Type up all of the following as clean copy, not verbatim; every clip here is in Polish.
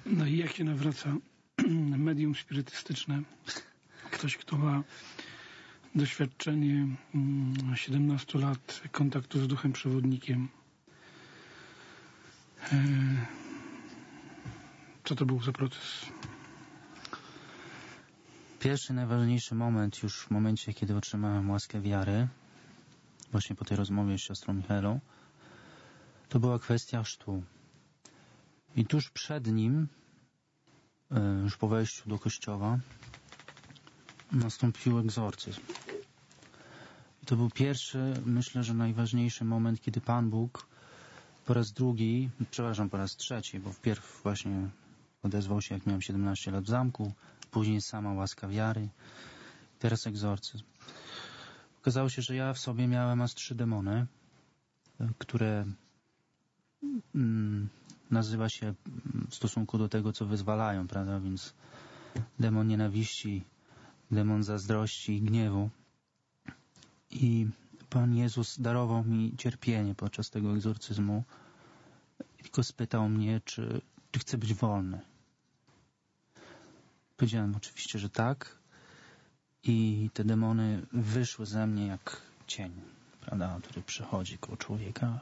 No i jak się nawraca medium spirytystyczne? Ktoś, kto ma doświadczenie 17 lat kontaktu z duchem przewodnikiem. Co to był za proces? Pierwszy, najważniejszy moment już w momencie, kiedy otrzymałem łaskę wiary, właśnie po tej rozmowie z siostrą Michaelą, to była kwestia chrztu. I tuż przed nim, już po wejściu do kościoła, nastąpił egzorcyzm. I to był pierwszy, myślę, że najważniejszy moment, kiedy Pan Bóg po raz drugi, przepraszam, po raz trzeci, bo wpierw właśnie odezwał się, jak miałem 17 lat w zamku, później sama łaska wiary, teraz egzorcyzm. Okazało się, że ja w sobie miałem aż 3 demony, które nazywa się w stosunku do tego, co wyzwalają, prawda? Więc demon nienawiści, demon zazdrości i gniewu. I Pan Jezus darował mi cierpienie podczas tego egzorcyzmu. Tylko spytał mnie, czy chcę być wolny. Powiedziałem oczywiście, że tak. I te demony wyszły ze mnie jak cień, prawda, który przechodzi koło człowieka.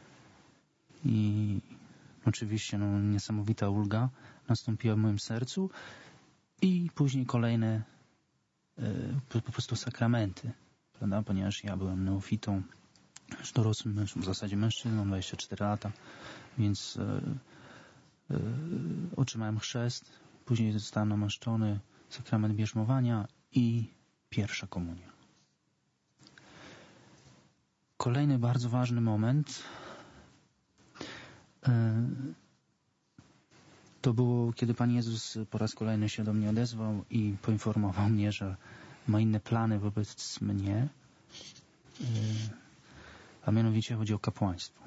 I oczywiście niesamowita ulga nastąpiła w moim sercu. I później kolejne po prostu sakramenty, prawda, ponieważ ja byłem neofitą, już dorosłym, w zasadzie mężczyzną, 24 lata, więc otrzymałem chrzest, później zostałem namaszczony, sakrament bierzmowania i pierwsza komunia. Kolejny bardzo ważny moment to było, kiedy Pan Jezus po raz kolejny się do mnie odezwał i poinformował mnie, że ma inne plany wobec mnie, a mianowicie chodzi o kapłaństwo.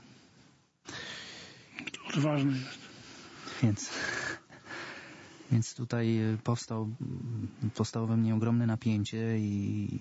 To odważne jest. Więc tutaj powstało we mnie ogromne napięcie i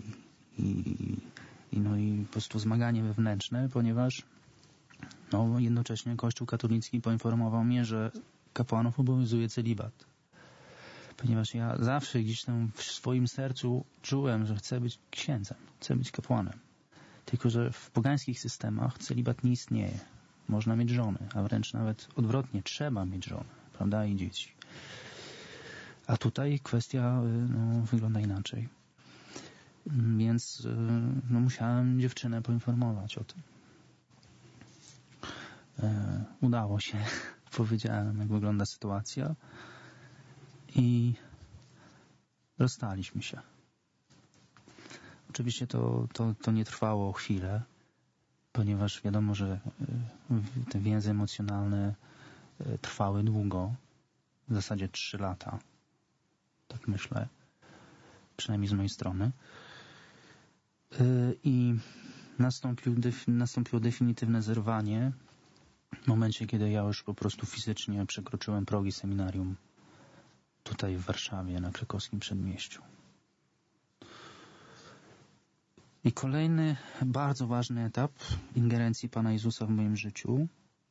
po prostu zmaganie wewnętrzne, ponieważ jednocześnie Kościół katolicki poinformował mnie, że kapłanów obowiązuje celibat. Ponieważ ja zawsze gdzieś tam w swoim sercu czułem, że chcę być księdzem, chcę być kapłanem. Tylko że w pogańskich systemach celibat nie istnieje. Można mieć żonę, a wręcz nawet odwrotnie, trzeba mieć żonę, prawda, i dzieci. A tutaj kwestia wygląda inaczej. Więc musiałem dziewczynę poinformować o tym. Udało się. Powiedziałem, jak wygląda sytuacja i rozstaliśmy się. Oczywiście to nie trwało chwilę, ponieważ wiadomo, że te więzy emocjonalne trwały długo, w zasadzie 3 lata, tak myślę, przynajmniej z mojej strony. I nastąpiło definitywne zerwanie w momencie, kiedy ja już po prostu fizycznie przekroczyłem progi seminarium tutaj w Warszawie, na krakowskim przedmieściu. I kolejny bardzo ważny etap ingerencji Pana Jezusa w moim życiu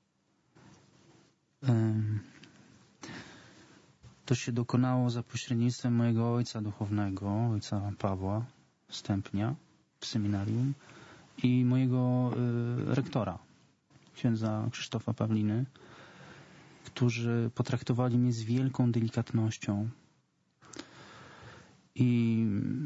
to się dokonało za pośrednictwem mojego ojca duchownego, ojca Pawła Stępnia w seminarium i mojego rektora, księdza Krzysztofa Pawliny, którzy potraktowali mnie z wielką delikatnością i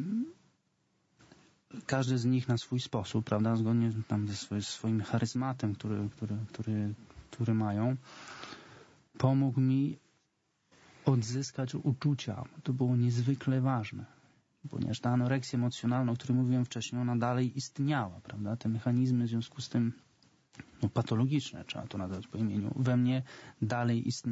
każdy z nich na swój sposób, prawda, zgodnie tam ze swoim charyzmatem, który mają, pomógł mi odzyskać uczucia. To było niezwykle ważne, ponieważ ta anoreksja emocjonalna, o której mówiłem wcześniej, ona dalej istniała, prawda, te mechanizmy w związku z tym patologiczne, trzeba to nazwać po imieniu, we mnie dalej istniały.